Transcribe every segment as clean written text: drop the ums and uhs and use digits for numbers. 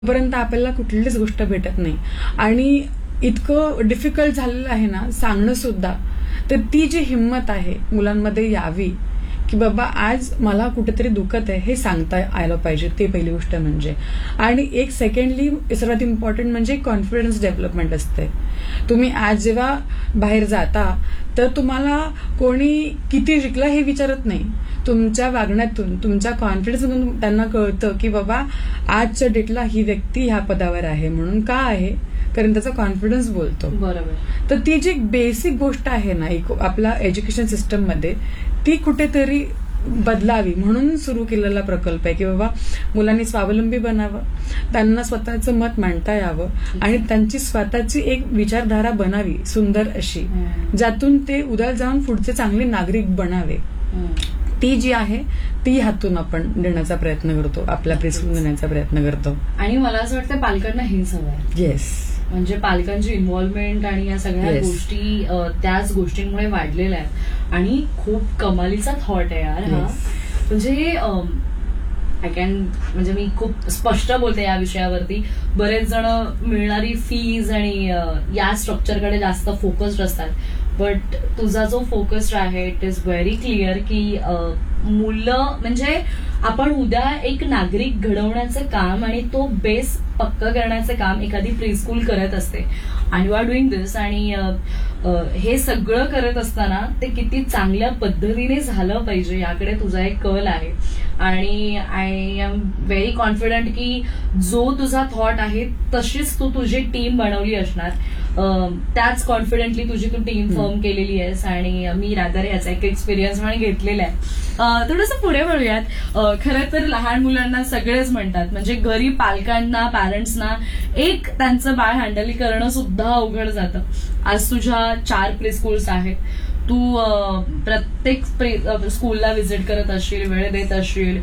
पर्यंत आपल्याला कुठलीच गोष्ट भेटत नाही आणि इतकं डिफिकल्ट झालेलं आहे ना सांगणं सुद्धा. तर ती जी हिंमत आहे मुलांमध्ये यावी की बाबा आज मला कुठेतरी दुखत आहे हे सांगता आलं पाहिजे, ते पहिली गोष्ट म्हणजे. आणि एक सेकंडली सर्वात इम्पॉर्टंट म्हणजे कॉन्फिडन्स डेव्हलपमेंट असते. तुम्ही आज जेव्हा बाहेर जाता तर तुम्हाला कोणी किती शिकलं हे विचारत नाही. तुमच्या वागण्यातून, तुमच्या कॉन्फिडन्समधून त्यांना कळतं की बाबा आजच्या डेटला ही व्यक्ती ह्या पदावर आहे. म्हणून का आहे? कारण त्याचा कॉन्फिडन्स बोलतो. बरोबर. तर ती जी बेसिक गोष्ट आहे ना आपल्या एज्युकेशन सिस्टममध्ये, ती कुठेतरी बदलावी म्हणून सुरू केलेला प्रकल्प आहे की बाबा मुलांनी स्वावलंबी बनावं, त्यांना स्वतःचं मत मांडता यावं आणि त्यांची स्वतःची एक विचारधारा बनावी सुंदर अशी, ज्यातून ते उद्या जाऊन पुढचे चांगले नागरिक बनावे. ती जी आहे ती हातून आपण देण्याचा प्रयत्न करतो, आपल्या प्रिस्कूल देण्याचा प्रयत्न करतो. आणि मला असं वाटतं पालकांना हेच हवं आहे. येस, म्हणजे पालकांची इन्व्हॉल्वमेंट आणि या सगळ्या Yes. गोष्टी त्याच गोष्टींमुळे वाढलेल्या आहेत. आणि खूप कमालीचा थॉट आहे यार हा. म्हणजे म्हणजे मी खूप स्पष्ट बोलते या विषयावरती. बरेच जण मिळणारी फीज आणि या स्ट्रक्चरकडे जास्त फोकस्ड असतात, बट तुझा जो फोकस्ड आहे इट इज व्हेरी क्लिअर की मुलं म्हणजे आपण उद्या एक नागरिक घडवण्याचं काम आणि तो बेस पक्का करण्याचं काम एखादी प्रीस्कूल करत असते. आणि यू आर डुईंग दिस. आणि हे सगळं करत असताना ते किती चांगल्या पद्धतीने झालं पाहिजे याकडे तुझा एक कल आहे. आणि आय एम व्हेरी कॉन्फिडंट की जो तुझा थॉट आहे तशीच तू तुझी टीम बनवली असणार. त्याच कॉन्फिडेंटली तुझी तू टीम फॉर्म केलेली आहेस आणि मी रादर याचा एक एक्सपिरियन्स म्हणून घेतलेला आहे. थोडंसं पुढे वळूयात. खरं तर लहान मुलांना सगळेच म्हणतात, म्हणजे गरीब पालकांना, पॅरेंट्सना एक त्यांचं बाळ हँडल करणं सुद्धा अवघड जातं. आज तुझ्या 4 प्रीस्कूल्स आहेत. तू प्रत्येक स्कूलला व्हिजिट करत असशील, वेळ देत असशील.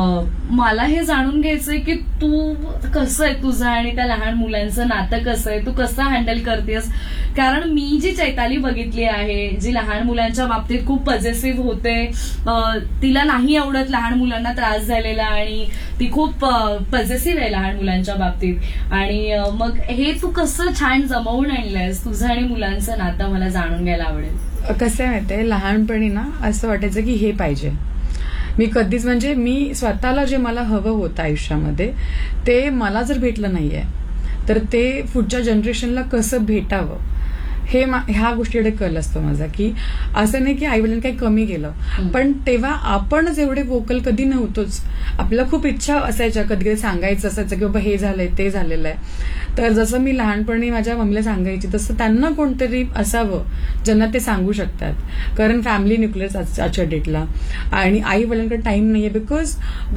मला हे जाणून घ्यायचंय की तू कसं आहे तुझं आणि त्या लहान मुलांचं नातं कसं आहे, तू कसं हँडल करतेस. कारण मी जी चैताली बघितली आहे, जी लहान मुलांच्या बाबतीत खूप पॉझिटिव्ह होते, तिला नाही आवडत लहान मुलांना त्रास झालेला आणि ती खूप पॉझिटिव्ह आहे लहान मुलांच्या बाबतीत. आणि मग हे तू कसं छान जमवून आणलंयस तुझं आणि मुलांचं नातं, मला जाणून घ्यायला आवडेल. कसं आहे माहितीये, लहानपणी ना असं वाटायचं की हे पाहिजे. मी कधीच म्हणजे मी स्वतःला जे मला हवं होतं आयुष्यामध्ये ते मला जर भेटलं नाहीये तर ते पुढच्या जनरेशनला कसं भेटावं हे ह्या गोष्टीकडे कल असतो माझा. की असं नाही की आईवडिलांनी काही कमी केलं, पण तेव्हा आपण जेवढे वोकल कधी नव्हतोच. आपल्याला खूप इच्छा असायच्या, कधी कधी सांगायचं असायचं की बाबा हे झालंय ते झालेलं आहे. तर जसं मी लहानपणी माझ्या मम्मीला सांगायची तसं त्यांना कोणतरी असावं ज्यांना ते सांगू शकतात. कारण फॅमिली न्यूक्लिअस आजच्या डेटला आणि आई वडिलांकडे टाइम नाहीये. बिकॉज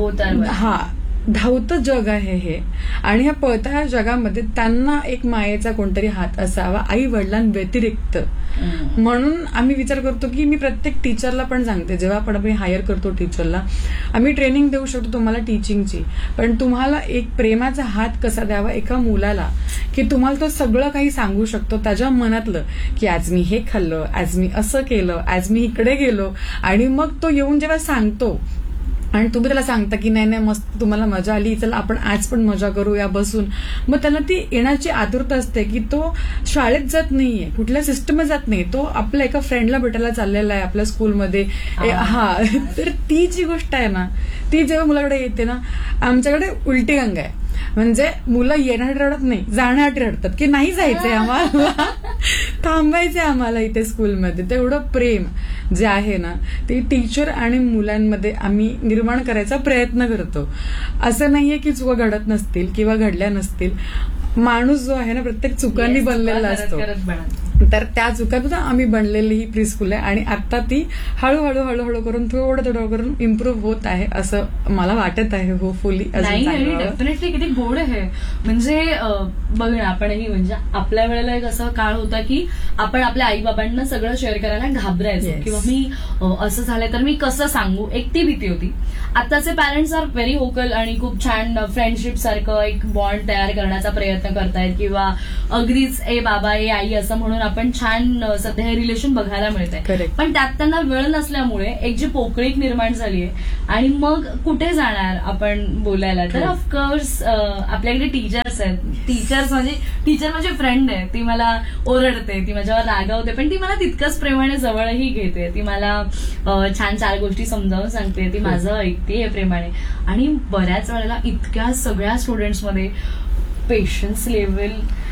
धावतं जग आहे हे आणि ह्या पळत्या जगामध्ये त्यांना एक मायेचा कोणतरी हात असावा आई वडिलांव्यतिरिक्त. म्हणून आम्ही विचार करतो की मी प्रत्येक टीचरला पण सांगते, जेव्हा आपण हायर करतो टीचरला, आम्ही ट्रेनिंग देऊ शकतो तुम्हाला टीचिंगची, पण तुम्हाला एक प्रेमाचा हात कसा द्यावा एका मुलाला की तुम्हाला तो सगळं काही सांगू शकतो त्याच्या मनातलं की आज मी हे खाल्लं, आज मी असं केलं, आज मी इकडे गेलो. आणि मग तो येऊन जेव्हा सांगतो आणि तुम्ही त्याला सांगता की नाही नाही मस्त तुम्हाला मजा आली, चला आपण आज पण मजा करूया बसून, मग त्याला ती येण्याची आतुरता असते की तो शाळेत जात नाहीये, कुठल्या सिस्टममध्ये जात नाही, तो आपल्या एका फ्रेंडला भेटायला चाललेला आहे आपल्या स्कूलमध्ये. तर ती जी गोष्ट आहे ना ती जेव्हा मुलाकडे येते ना, आमच्याकडे उलटी गंगा आहे. म्हणजे मुलं येण्यासाठी रडत नाही, जाण्यासाठी रडतात की नाही जायचंय आम्हाला, थांबायचंय आम्हाला इथे स्कूलमध्ये. तेवढं प्रेम जे आहे ना ते टीचर आणि मुलांमध्ये आम्ही निर्माण करायचा प्रयत्न करतो. असं नाहीये की चुका घडत नसतील किंवा घडल्या नसतील. माणूस जो आहे ना प्रत्येक चुकांनी बनलेला असतो, तर त्या चुकातून आम्ही बनलेली ही प्रीस्कूल आहे. आणि आता ती हळूहळू हळूहळू करून थोडं थोडं करून इम्प्रूव्ह होत आहे असं मला वाटत आहे. होपफुली डेफिनेटली किती गोड आहे. म्हणजे बघ ना, आपणही म्हणजे आपल्या वेळेला एक असा काळ होता की आपण आपल्या आई बाबांना सगळं शेअर करायला घाबरायचो किंवा मी असं झालंय तर मी कसं सांगू, एक ती भीती होती. आताचे पॅरेंट्स आर व्हेरी व्होकल आणि खूप छान फ्रेंडशिप सारखं एक बॉन्ड तयार करण्याचा प्रयत्न करतायत किंवा अगदीच ए बाबा ए आई असं म्हणून आपण छान सध्या हे रिलेशन बघायला मिळत आहे. पण त्यात त्यांना वेळ नसल्यामुळे एक जी पोकळीक निर्माण झाली आहे आणि मग कुठे जाणार आपण बोलायला. तर ऑफकोर्स आपल्याकडे टीचर टीचर्स आहेत. टीचर म्हणजे फ्रेंड आहे. ती मला ओरडते, ती माझ्यावर रागावते, पण ती मला तितकंच प्रेमाने जवळही घेते. ती मला छान 4 गोष्टी समजावून सांगते, ती माझं ऐकते प्रेमाने. आणि बऱ्याच वेळेला इतक्या सगळ्या स्टुडंट्समध्ये पेशन्स लेवल,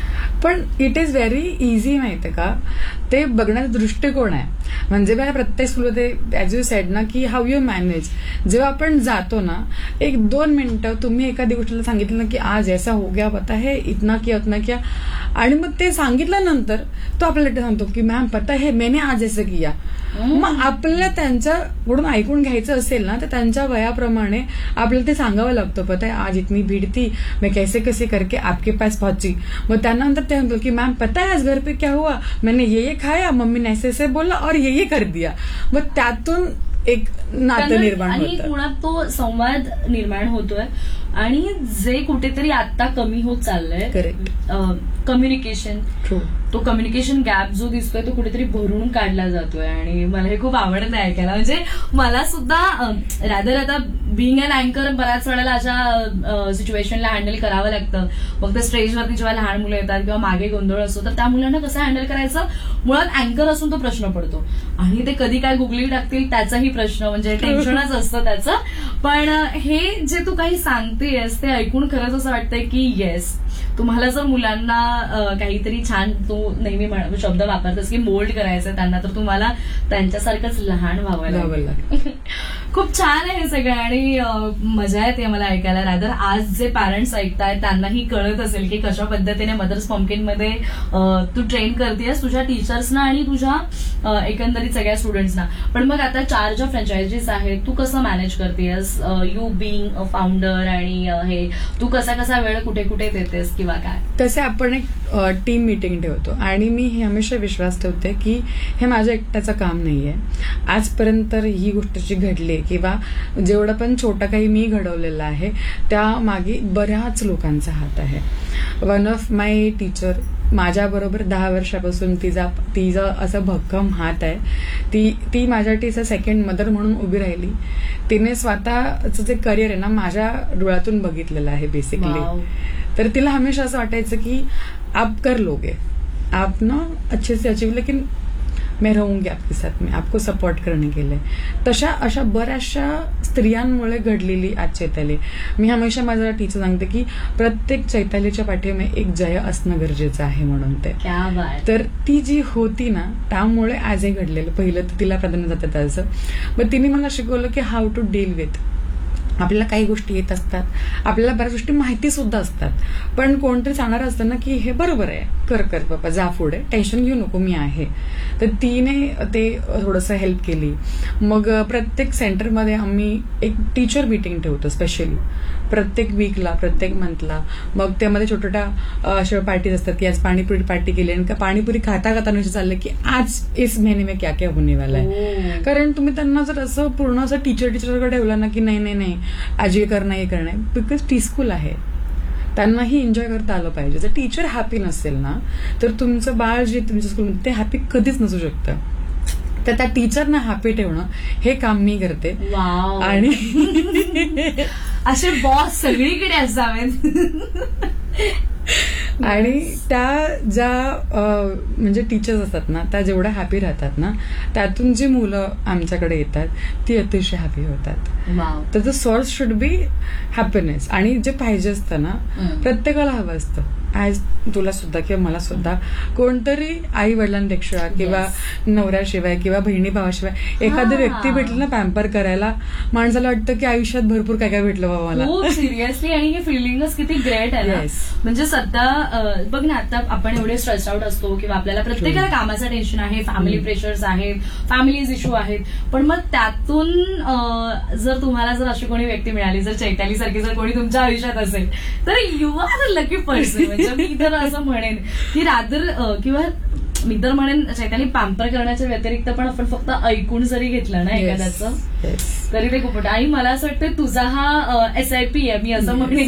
पण इट इज व्हेरी इझी, माहितीये का, ते बघण्याचा दृष्टिकोन आहे. म्हणजे मला प्रत्येक स्कूलमध्ये ऍज यू सेड ना की हाऊ यू मॅनेज. जेव्हा आपण जातो ना, 1-2 मिनिटं तुम्ही एखादी गोष्टीला सांगितलं ना की आज ऐसा हो गया पता है, इतना किया उतना किया, आणि मग ते सांगितल्यानंतर तो आपल्याला सांगतो की मॅम पता है मैंने आज ऐसा किया. मग आपल्याला त्यांच्याकडून ऐकून घ्यायचं असेल ना तर त्यांच्या वयाप्रमाणे आपल्याला ते सांगावं लागतं. पता है आज इतनी भीड़ थी, मैं कैसे कैसे करके आपके पास पहुंची. मग त्यानंतर ते म्हणतो की मॅम पता है आज घर पे क्या हुआ, मैंने ये खाया, मम्मी ने ऐसे ऐसे बोला और ये कर दिया. मग त्यातून एक नातं निर्माण आणि होतं. मुळात तो संवाद निर्माण होतोय. आणि जे कुठेतरी आता कमी होत चाललंय, करेक्ट, कम्युनिकेशन, ट्रू, तो कम्युनिकेशन गॅप जो दिसतोय तो कुठेतरी भरून काढला जातोय. आणि मला हे खूप आवडतं ऐकायला. म्हणजे मला सुद्धा रॅदर आता बिंग अन अँकर बऱ्याच वेळेला अशा सिच्युएशनला हँडल करावं लागतं. मग ते स्टेजवरती जेव्हा लहान मुलं येतात किंवा मागे गोंधळ असतो तर त्या मुलांना कसं हँडल करायचं, मुळात अँकर असून तो प्रश्न पडतो. आणि ते कधी काय गुगली टाकतील त्याचाही प्रश्न, म्हणजे टेन्शनच असतं त्याचं. पण हे जे तू काही सांगतेस ते ऐकून खरंच असं वाटतंय की येस, तुम्हाला जर मुलांना काहीतरी छान, तू नेहमी शब्द वापरतेस की मोल्ड करायचं त्यांना, तर तुम्हाला त्यांच्यासारखंच लहान व्हावं लागेल. खूप छान आहे हे सगळं. आणि मजा येते मला ऐकायला. रादर आज जे पॅरेंट्स ऐकतायत त्यांनाही कळत असेल की कशा पद्धतीने मदर्स पम्पकिनमध्ये तू ट्रेन करतेस तुझ्या टीचर्सना आणि तुझ्या एकंदरीत सगळ्या स्टुडंट्सना. पण मग आता 4 ज्या फ्रँचायझीज आहेत तू कसं मॅनेज करतेस, यू बिंग अ फाउंडर, आणि हे तू कसा वेळ कुठे कुठे देतेस किंवा काय? तसे आपण एक टीम मीटिंग ठेवतो आणि मी हे हमेशा विश्वास ठेवते की हे माझ्या एकट्याचं काम नाहीये. आजपर्यंत ही गोष्ट जी घडली किंवा जेवढं पण छोटं काही मी घडवलेलं आहे त्या मागे बऱ्याच लोकांचा हात आहे. वन ऑफ माय टीचर माझ्याबरोबर 10 वर्षापासून तिचा असं भक्कम हात आहे. ती माझ्यासाठी असं सेकंड मदर म्हणून उभी राहिली. तिने स्वतःचं जे करिअर आहे ना माझ्या डोळ्यातून बघितलेलं आहे बेसिकली. तर तिला हमेशा असं वाटायचं की आप कर लोगे, आप ना अच्छे से अचीव, लेकिन मैं रहूंगी आपके साथ में, आपको सपोर्ट करने के लिए. तशा अशा बऱ्याचशा स्त्रियांमुळे घडलेली आज चैताली. मी हमेशा माझ्या टीचर सांगते की प्रत्येक चैतालीच्या पाठीमागे एक जय असणं गरजेचं आहे म्हणून ते. तर ती जी होती ना त्यामुळे आज हे घडलेलं. पहिलं तर तिला प्राधान्य जातं त्याचं. मग तिने मला शिकवलं की हाऊ टू डील विथ. आपल्याला काही गोष्टी येत असतात, आपल्याला बऱ्याच गोष्टी माहिती सुद्धा असतात, पण कोणतरी सांगणार असतं ना की हे बरोबर आहे, कर बाबा, जा पुढे, टेन्शन घेऊ नको, मी आहे. तर तिने ते थोडंसं हेल्प केली. मग प्रत्येक सेंटरमध्ये आम्ही एक टीचर मीटिंग ठेवतो स्पेशली प्रत्येक वीकला, प्रत्येक मंथला. मग त्यामध्ये छोट्या अशा पार्टीज असतात की आज पाणीपुरी पार्टी केली आणि पाणीपुरी खाता नशे चाललं की आज इस महिने में क्या क्या होने वाला है. कारण तुम्ही त्यांना जर असं पूर्ण असं टीचरकडे ठेवलं ना की नाही आज हे करणं, बिकॉज टी स्कूल आहे, त्यांनाही एन्जॉय करता आलं पाहिजे. जर टीचर हॅपी नसेल ना तर तुमचं बाळ जे तुमच्या स्कूलमध्ये ते हॅपी कधीच नसू शकतं. तर त्या टीचरना हॅपी ठेवणं हे काम मी करते. आणि असे बॉस सगळीकडे असावेत. आणि त्या ज्या म्हणजे टीचर्स असतात ना त्या जेवढ्या हॅपी राहतात ना त्यातून जी मुलं आमच्याकडे येतात ती अतिशय हॅपी होतात. तर the source should be happiness. आणि जे पाहिजे असतं ना प्रत्येकाला हवं असतं. ऍज तुला सुद्धा किंवा मला सुद्धा कोणतरी आई वडिलांपेक्षा किंवा नवऱ्याशिवाय किंवा बहिणी भावाशिवाय एखादी व्यक्ती भेटली ना पॅम्पर करायला, माणसाला वाटतं की आयुष्यात भरपूर काय काय भेटलं बाबा मला. खूप सिरियसली. आणि हे फिलिंगच किती ग्रेट आहे ना. म्हणजे सध्या बघ ना, आता आपण एवढे स्ट्रेस आउट असतो किंवा आपल्याला प्रत्येकाला कामाचं टेन्शन आहे, फॅमिली प्रेशर्स आहेत, फॅमिलीज इश्यू आहेत, पण मग त्यातून जर तुम्हाला जर अशी कोणी व्यक्ती मिळाली, जर चैताली सारखी जर कोणी तुमच्या आयुष्यात असेल तर you are a lucky person. म्हणजे मी तर असं म्हणेन की रादर किंवा मी तर म्हणेन चैताली पॅम्पर करण्याच्या व्यतिरिक्त पण आपण फक्त ऐकून जरी घेतलं ना एखाद्याचं तरी ते खूप मोठं. आणि मला असं वाटतं तुझा हा SIP आहे, मी असं म्हणेन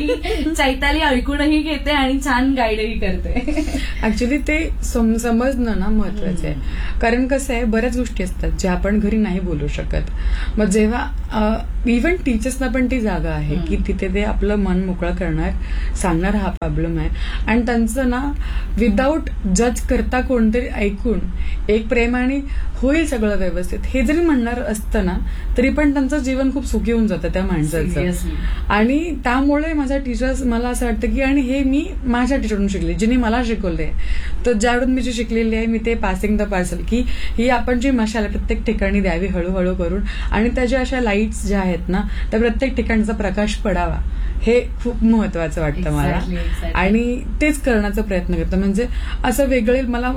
की चैताली ऐकूनही घेते आणि छान गाईडही करते. ऍक्च्युली ते समजणं ना महत्वाचं आहे. कारण कसं आहे, बऱ्याच गोष्टी असतात ज्या आपण घरी नाही बोलू शकत. मग जेव्हा इव्हन टीचर्सना पण ती जागा आहे की तिथे ते आपलं मन मोकळं करणार, सांगणार हा प्रॉब्लेम आहे, आणि त्यांचं ना विदाऊट जज करता कोणतरी ऐकून एक प्रेमाने होईल सगळं व्यवस्थित हे जरी म्हणणार असतं ना, तरी पण त्यांचं जीवन खूप सुखी होऊन जातं त्या माणसाचं. आणि त्यामुळे माझ्या टीचर्स, मला असं वाटतं की, आणि हे मी माझ्या टीचरकडून शिकले, जिने मला शिकवलंय. तर ज्यावेळून मी जे शिकलेली आहे, मी ते पासिंग द पार्सल, की ही आपण जी मशाल प्रत्येक ठिकाणी द्यावी हळूहळू करून, आणि त्याच्या अशा लाईट्स ज्या आहेत ना, त्या प्रत्येक ठिकाणचा प्रकाश पडावा, हे खूप महत्वाचं वाटतं मला. आणि तेच करण्याचा प्रयत्न करतो. म्हणजे असं वेगळे मला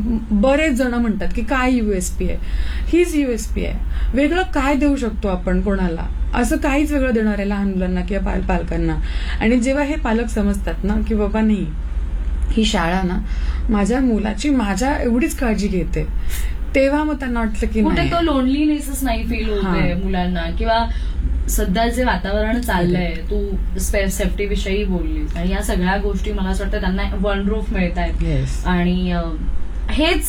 बरेच जण म्हणतात की काय USP आहे, हीच USP आहे. वेगळं काय देऊ शकतो आपण कोणाला, असं काहीच वेगळं देणार आहे लहान मुलांना किंवा पालकांना. आणि जेव्हा हे पालक समजतात ना की बाबा नाही, ही शाळा ना माझ्या मुलाची माझ्या एवढीच काळजी घेते, तेव्हा मग त्यांना वाटलं की कुठे तो लोनलीनेसच नाही फील होते मुलांना. किंवा सध्या जे वातावरण चाललंय, तू सेफ्टी विषयी बोललीस, आणि या सगळ्या गोष्टी मला असं वाटतं त्यांना वन रूफ मिळत आहेत. आणि हेच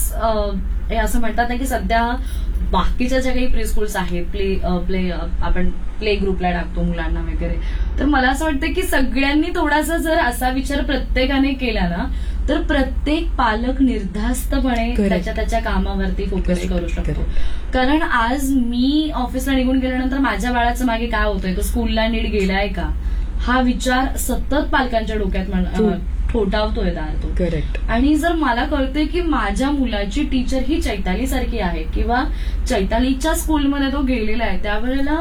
हे असं म्हणतात ना की सध्या बाकीच्या ज्या काही प्ले स्कूल्स आहेत, प्ले आपण प्ले ग्रुपला टाकतो मुलांना वगैरे, तर मला असं वाटतं की सगळ्यांनी थोडासा जर असा विचार प्रत्येकाने केला ना, तर प्रत्येक पालक निर्धास्तपणे त्याच्या कामावरती फोकस करू शकतो. कारण आज मी ऑफिसला निघून गेल्यानंतर माझ्या बाळाचं मागे काय होतंय, तो स्कूलला नीट गेलाय का, हा विचार सतत पालकांच्या डोक्यात ठोठावतोय तो. करेक्ट. आणि जर मला कळतंय की माझ्या मुलाची टीचर ही चैताली सारखी आहे, किंवा चैतालीच्या स्कूलमध्ये तो गेलेला आहे, त्यावेळेला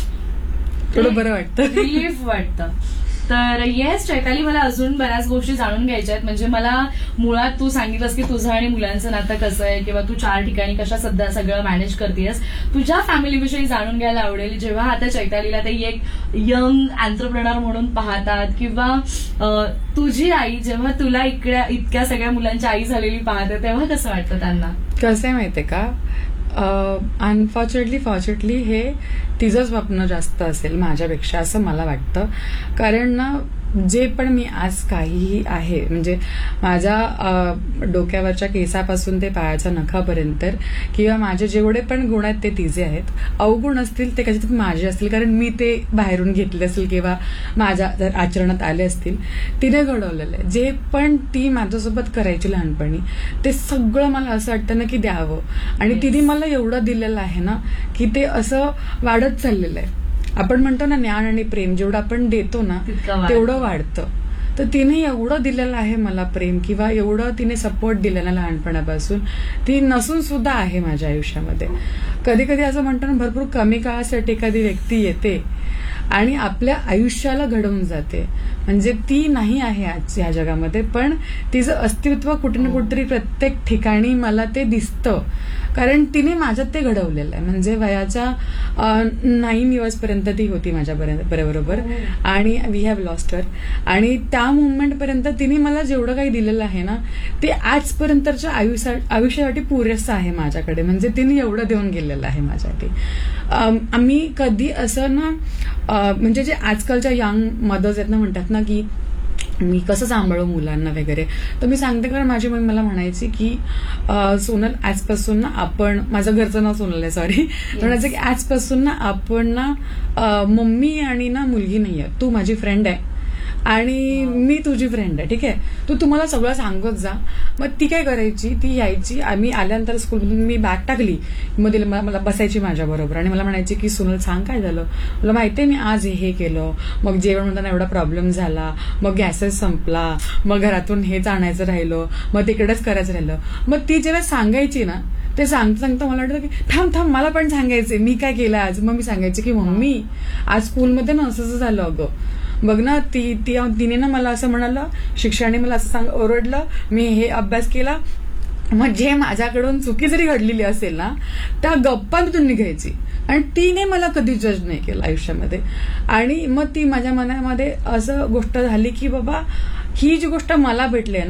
थोडं बरं वाटतं, रिलीफ वाटतं. तर येस चैताली, मला अजून बऱ्याच गोष्टी जाणून घ्यायच्या आहेत. म्हणजे मला मुळात तू सांगितलंस की तुझं आणि मुलांचं नातं कसं आहे, किंवा तू 4 ठिकाणी कशा सध्या सगळं मॅनेज करतेस, तुझ्या फॅमिलीविषयी जाणून घ्यायला आवडेल. जेव्हा आता चैतालीला ते एक यंग एंटरप्रेनर म्हणून पाहतात, किंवा तुझी आई जेव्हा तुला इतक्या सगळ्या मुलांची आई झालेली पाहते, तेव्हा कसं वाटतं त्यांना? कसं आहे माहितीये का, फॉर्च्युनेटली हे तिचं स्वप्न जास्त असेल माझ्यापेक्षा, असं मला वाटतं. कारण ना जे पण मी आज काहीही आहे, म्हणजे माझ्या डोक्यावरच्या केसापासून ते पायाच्या नखापर्यंत, किंवा माझे जेवढे पण गुण आहेत ते तिचे आहेत. अवगुण असतील ते कदाचित माझे असतील, कारण मी ते बाहेरून घेतले असेल किंवा माझ्या जर आचरणात आले असतील. तिने घडवलेलं आहे. जे पण ती माझ्यासोबत करायची लहानपणी, ते सगळं मला असं वाटतं ना की द्यावं. आणि तिने मला एवढं दिलेलं आहे ना की ते असं वाढत चाललेलं आहे. आपण म्हणतो ना ज्ञान आणि प्रेम, जेवढं आपण देतो ना तेवढं वाढतं. तर तिने एवढं दिलेलं आहे मला प्रेम, किंवा एवढं तिने सपोर्ट दिलेला लहानपणापासून, ती नसून सुद्धा आहे माझ्या आयुष्यामध्ये. कधी कधी असं म्हणतो ना, भरपूर कमी काळासाठी एखादी व्यक्ती येते आणि आपल्या आयुष्याला घडवून जाते. म्हणजे ती नाही आहे आज या जगामध्ये, पण तिचं अस्तित्व कुठे ना कुठेतरी प्रत्येक ठिकाणी मला ते दिसतं. कारण तिने माझ्यात ते घडवलेलं आहे. म्हणजे वयाच्या 9 years पर्यंत ती होती माझ्या बरोबर, आणि वी हॅव लॉस्ट हर. आणि त्या मुवमेंट पर्यंत तिने मला जेवढं काही दिलेलं आहे ना, ते आजपर्यंतच्या आयुष्यासाठी पुरेसं आहे माझ्याकडे. म्हणजे तिने एवढं देऊन गेलेलं आहे माझ्यासाठी. आम्ही कधी असं ना, म्हणजे जे आजकालच्या यंग मदर्स आहेत ना, म्हणतात ना की मी कसं सांभाळू मुलांना वगैरे, तर मी सांगते, कारण माझी मम्मी मला म्हणायची की सोनल, आजपासून ना आपण, माझं घरचं नाव सोनल आहे, सॉरी, म्हणायचं की आजपासून ना आपण ना मम्मी आणि ना मुलगी नाहीये, तू माझी फ्रेंड आहे आणि मी तुझी फ्रेंड आहे, ठीक आहे, तू तुम्हाला सगळं सांगत जा. मग ती काय करायची, ती यायची, आम्ही आल्यानंतर स्कूलमधून मी बॅग टाकली, मग मला बसायची माझ्याबरोबर आणि मला म्हणायची की सोनल सांग काय झालं, मला माहितीये मी आज हे केलं, मग जेवण म्हणताना एवढा प्रॉब्लेम झाला, मग गॅसेस संपला, मग घरातून हेच आणायचं राहिलं, मग तिकडेच करायचं राहिलं. मग ती जेव्हा सांगायची ना, ते सांगता मला वाटतं की थांब मला पण सांगायचे मी काय केलं आज. मग मी सांगायचे की मम्मी आज स्कूलमध्ये ना असं झालं, अगं बघ ना, तिने ना मला असं म्हणालं, शिक्षकाने मला असं ओरडलं, मी हे अभ्यास केला. मग जे माझ्याकडून चुकी जरी घडलेली असेल ना, त्या गप्पांतून निघायची. आणि तिने मला कधी जज नाही केलं आयुष्यामध्ये. आणि मग ती माझ्या मनामध्ये असं गोष्ट झाली की बाबा, ही जी गोष्ट मला भेटली ना,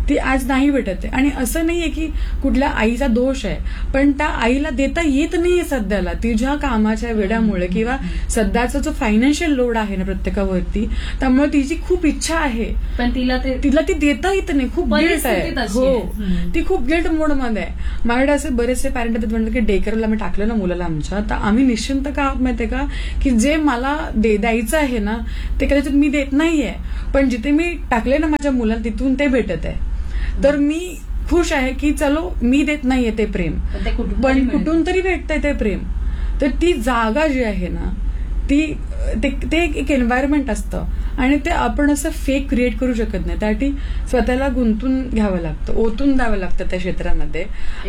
ती आज नाही भेटत आहे. आणि असं नाहीये की कुठल्या आईचा दोष आहे, पण त्या आईला देता येत नाहीये सध्याला तिच्या कामाच्या वेळामुळे किंवा सध्याचा जो फायनान्शियल लोड आहे ना प्रत्येकावरती, त्यामुळे तिची खूप इच्छा आहे पण तिला ती देता येत नाही. खूप गिल्ट आहे. हो, ती खूप गिल्ट मोड मध्ये आहे. माझ्याकडे असे बरेचसे पॅरेंट म्हणतात की डे केअरला मी टाकलं ना मुलाला आमच्या, तर आम्ही निश्चिंत का माहितीये का की जे मला द्यायचं आहे ना ते कदाचित मी देत नाहीये, पण जिथे मी टाकले ना माझ्या मुलाला तिथून ते भेटत आहे. तर मी खुश आहे की चलो मी देत नाहीये ते प्रेम, पण कुठून तरी भेटतंय ते प्रेम. तर ती जागा जी आहे ना ते एक एन्व्हायरमेंट असतं आणि ते आपण असं फेक क्रिएट करू शकत नाही. त्यासाठी स्वतःला गुंतून घ्यावं लागतं, ओतून द्यावं लागतं त्या क्षेत्रामध्ये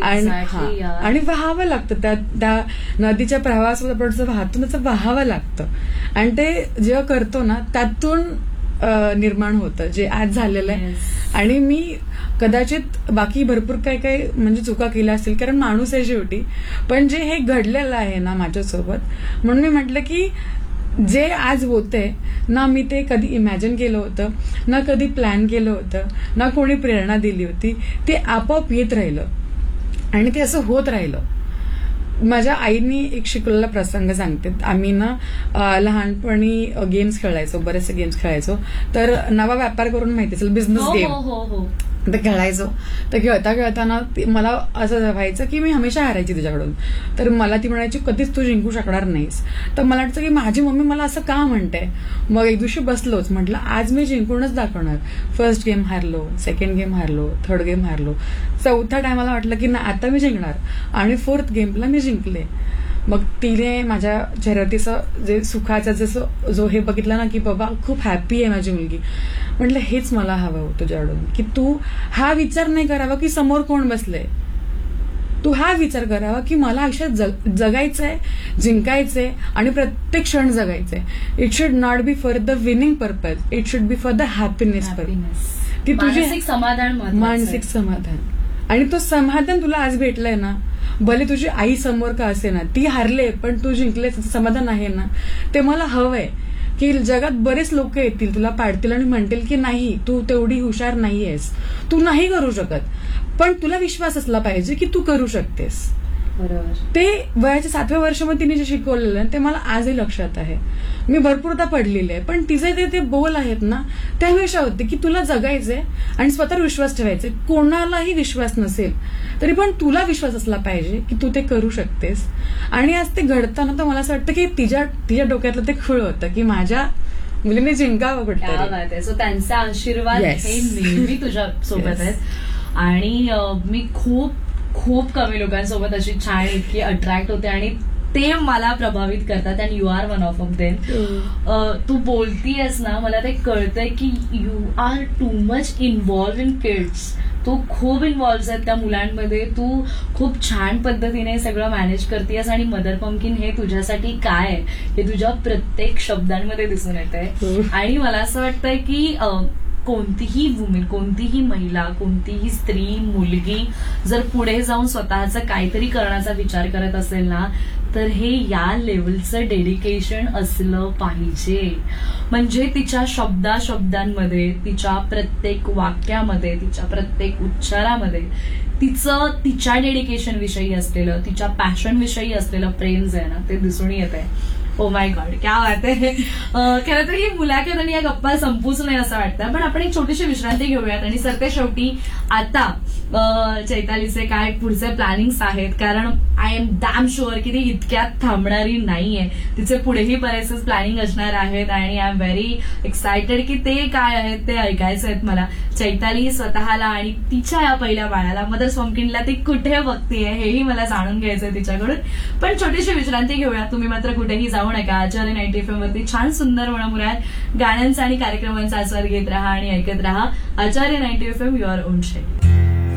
आणि वाहावं लागतं. त्या नदीच्या प्रवाहासोबत आपण जसं वाहतो तसं वाहावं लागतं. आणि ते जेव्हा करतो ना त्यातून निर्माण होतं जे आज झालेलं आहे. आणि मी कदाचित बाकी भरपूर काही म्हणजे चुका केल्या असतील, कारण माणूस आहे शेवटी, पण जे हे घडलेलं आहे ना माझ्यासोबत, म्हणून मी म्हटलं की जे आज होतंय ना, मी ते कधी इमॅजिन केलं होतं ना, कधी प्लॅन केलं होतं ना, कोणी प्रेरणा दिली होती. ते आपोआप येत राहिलं आणि ते असं होत राहिलं. माझ्या आईनी एक शिकवलेला प्रसंग सांगते. आम्ही ना लहानपणी गेम्स खेळायचो, बरेचसे गेम्स खेळायचो. तर नवा व्यापार करून माहिती असेल बिझनेस गेम, ते खेळायचो. तर खेळता खेळताना मला असं व्हायचं की मी हमेशा हारायची तिच्याकडून. तर मला ती म्हणायची कधीच तू जिंकू शकणार नाहीस. तर मला वाटतं की माझी मम्मी मला असं का म्हणते. मग एक दिवशी बसलोच, म्हटलं आज मी जिंकूनच दाखवणार. फर्स्ट गेम हारलो, सेकंड गेम हारलो, थर्ड गेम हारलो, चौथ्या टायमाला वाटलं की ना आता मी जिंकणार, आणि फोर्थ गेमला मी जिंकले. मग तिने माझ्या चेहऱ्यावरती जे सुखाचा जसं जो हे बघितला ना की बाबा खूप हॅपी आहे माझी मुलगी. म्हटलं हेच मला हवं होतं तुझ्याकडून, की तू हा विचार नाही करावा की समोर कोण बसलंय. तू हा विचार करावा की मला आयुष्यात जगायचंय, जिंकायचंय आणि प्रत्येक क्षण जगायचंय. It should not be for the winning purpose, it should be for the happiness purpose. ती तुझी मानसिक समाधान, आणि तो समाधान तुला आज भेटलंय ना, भले तुझी आई समोर का असे ना, ती हारले पण तू जिंकले, समाधान आहे ना, ते मला हवंय. की जगात बरेच लोक येतील तुला पाडतील आणि म्हणतील की नाही तू तेवढी हुशार नाहीयेस, तू नाही करू शकत, पण तुला विश्वास असला पाहिजे की तू करू शकतेस. बरोबर. ते वयाच्या 7व्या वर्षामध्ये तिने जे शिकवलेलं ते मला आजही लक्षात आहे. मी भरपूरदा पडलेले आहे, पण तिचे ते बोल आहेत ना ते हमेशा होते की तुला जगायचंय आणि स्वतःवर विश्वास ठेवायचे. कोणालाही विश्वास नसेल तरी पण तुला विश्वास असला पाहिजे की तू ते करू शकतेस. आणि आज ते घडताना तर मला असं वाटतं की तिच्या डोक्यातलं ते खुळ होतं की माझ्या मुलीने जिंकावं कुठे. सो त्यांचा आशीर्वाद हे नेहमी तुझ्या सोबत आहेत. आणि मी खूप कमी लोकांसोबत अशी छान इतकी अट्रॅक्ट होते आणि ते मला प्रभावित करतात. And you R one of them. तू बोलतीयस ना, मला ते कळतंय की you R too much involve in kids. तू खूप इन्व्हॉल्व्ह आहेत त्या मुलांमध्ये. तू खूप छान पद्धतीने सगळं मॅनेज करतेस आणि मदर पंपकिन हे तुझ्यासाठी काय आहे हे तुझ्या प्रत्येक शब्दांमध्ये दिसून येतंय. आणि मला असं वाटतंय की कोणतीही वुमेन, कोणतीही महिला, कोणतीही स्त्री, मुलगी जर पुढे जाऊन स्वतःचं काहीतरी करण्याचा विचार करत असेल ना, तर हे या लेवलचं डेडिकेशन असलं पाहिजे. म्हणजे तिच्या शब्दांमध्ये, तिच्या प्रत्येक वाक्यामध्ये, तिच्या प्रत्येक उच्चारामध्ये तिच्या डेडिकेशन विषयी असलेलं, तिच्या पॅशन विषयी असलेलं प्रेम जे आहे ना ते दिसून येत आहे. ओ माय गॉड, क्या बात आहे. खरं तर ही मुलाखत आणि या गप्पा संपूच नाही असं वाटतं, पण आपण एक छोटीशी विश्रांती घेऊयात आणि सरते शेवटी आता चैतालीचे काय पुढचे प्लॅनिंग्स आहेत, कारण आय एम डॅम शुअर की ती इतक्यात थांबणारी नाहीये. तिचे पुढेही बरेचसे प्लॅनिंग असणार आहेत आणि आय एम व्हेरी एक्सायटेड की ते काय आहेत ते ऐकायचं आहेत मला. चैताली स्वतःला आणि तिच्या या पहिल्या बाळाला मदर पंपकिनला ती कुठे बघतीये हेही मला जाणून घ्यायचंय तिच्याकडून. पण छोटीशी विश्रांती घेऊया. तुम्ही मात्र कुठेही जाऊ नका. आचार्य 90 FM वरती छान सुंदर गाण्यांचा आणि कार्यक्रमांचा आस्वाद घेत राहा आणि ऐकत राहा. आचार्य 90 FM, युअर ओन शे.